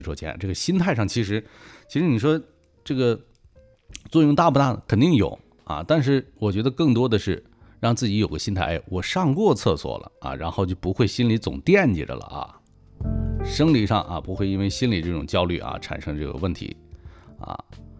手钱，这个心态上其实你说这个作用大不大？肯定有啊，但是我觉得更多的是让自己有个心态，哎，我上过厕所了啊，然后就不会心里总惦记着了啊，生理上啊不会因为心理这种焦虑啊产生这个问题啊。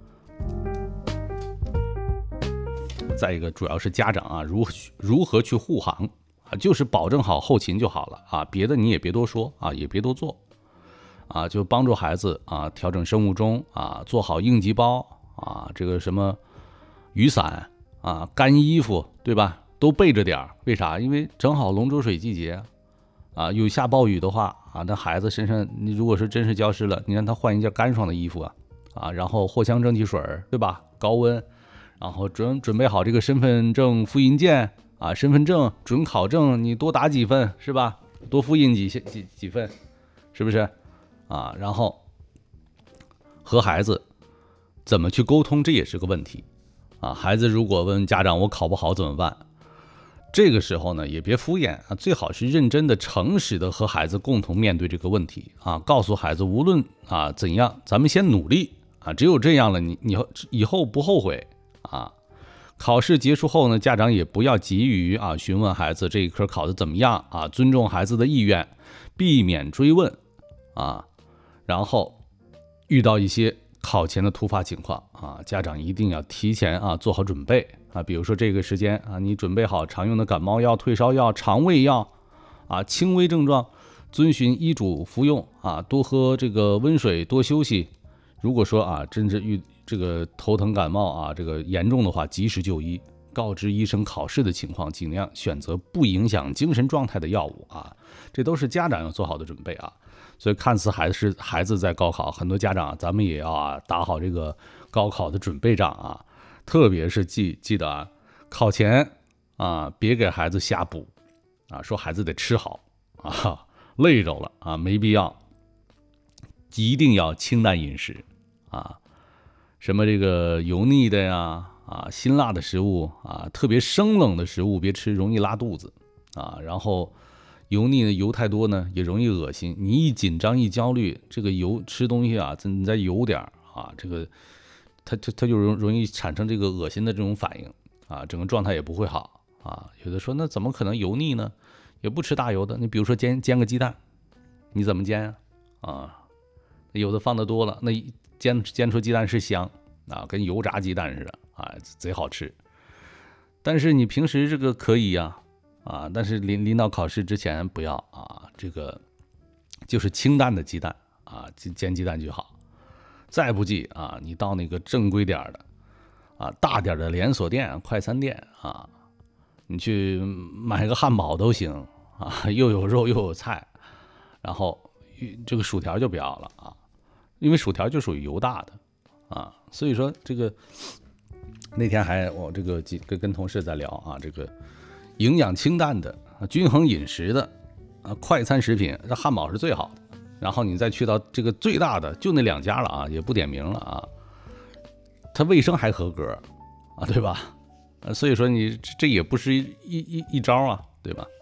再一个，主要是家长啊如何去护航啊，就是保证好后勤就好了啊，别的你也别多说啊，也别多做啊，就帮助孩子啊调整生物钟啊，做好应急包啊，这个什么雨伞啊、干衣服，对吧？都备着点。为啥？因为正好龙舟水季节啊，有下暴雨的话啊，那孩子身上你如果是真是浇湿了，你让他换一件干爽的衣服啊，然后藿香正气水，对吧？高温。然后准备好这个身份证复印件啊，身份证准考证你多打几份是吧？多复印几份，是不是啊？然后和孩子怎么去沟通，这也是个问题啊。孩子如果问家长我考不好怎么办，这个时候呢也别敷衍啊，最好是认真的、诚实的和孩子共同面对这个问题啊，告诉孩子无论啊怎样，咱们先努力啊，只有这样了，你以后不后悔。啊，考试结束后呢，家长也不要急于啊询问孩子这一科考得怎么样啊，尊重孩子的意愿，避免追问啊。然后遇到一些考前的突发情况啊，家长一定要提前啊做好准备啊，比如说这个时间啊，你准备好常用的感冒药、退烧药、肠胃药啊，轻微症状遵循医嘱服用啊，多喝这个温水，多休息。如果说啊，真是这个头疼感冒啊，这个严重的话，及时就医，告知医生考试的情况，尽量选择不影响精神状态的药物啊，这都是家长要做好的准备啊。所以看似孩子在高考，很多家长咱们也要啊打好这个高考的准备仗啊，特别是记得啊，考前啊别给孩子瞎补啊，说孩子得吃好啊，累着了啊，没必要，一定要清淡饮食啊。什么这个油腻的呀，啊，辛辣的食物啊，特别生冷的食物别吃，容易拉肚子啊。然后油腻的油太多呢，也容易恶心。你一紧张一焦虑，这个油吃东西啊，你再油点啊，这个它就容易产生这个恶心的这种反应啊，整个状态也不会好啊。有的说那怎么可能油腻呢？也不吃大油的，你比如说煎个鸡蛋，你怎么煎啊？有的放的多了，那煎出鸡蛋是香啊，跟油炸鸡蛋似的啊，贼好吃。但是你平时这个可以呀啊，但是临到考试之前不要啊，这个就是清淡的鸡蛋啊，煎鸡蛋就好。再不济啊，你到那个正规点的啊，大点的连锁店、快餐店啊，你去买个汉堡都行啊，又有肉又有菜，然后这个薯条就不要了啊。因为薯条就属于油大的啊，所以说这个那天我这个跟同事在聊啊，这个营养清淡的、均衡饮食的啊，快餐食品，这汉堡是最好的。然后你再去到这个最大的，就那2家了啊，也不点名了啊，它卫生还合格啊，对吧？所以说你这也不是一招啊，对吧？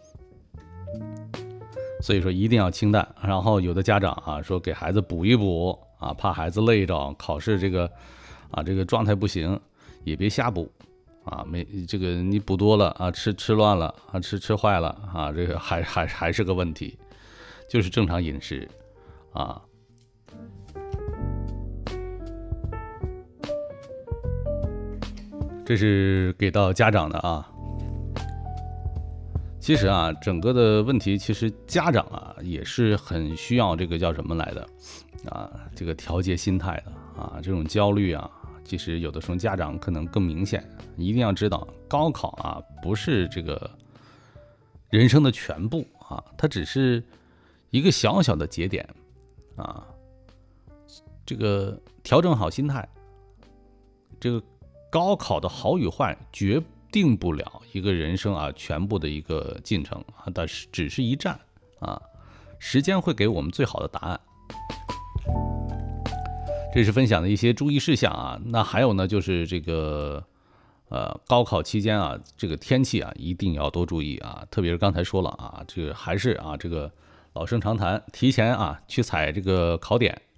所以说一定要清淡。然后有的家长啊说给孩子补一补啊，怕孩子累着，考试这个状态不行，也别瞎补啊，这个你补多了啊，吃乱了啊，吃坏了啊，这个还是个问题，就是正常饮食啊。这是给到家长的啊。其实啊，整个的问题，其实家长啊也是很需要这个叫什么来的啊，这个调节心态的啊，这种焦虑啊，其实有的时候家长可能更明显。一定要知道，高考啊不是这个人生的全部啊，它只是一个小小的节点啊。这个调整好心态，这个高考的好与坏决定不了一个人生啊全部的一个进程啊，但是只是一站啊，时间会给我们最好的答案。这是分享的一些注意事项啊。那还有呢，就是这个高考期间啊，这个天气啊一定要多注意啊，特别是刚才说了啊，这个还是啊这个老生常谈，提前啊去踩这个考点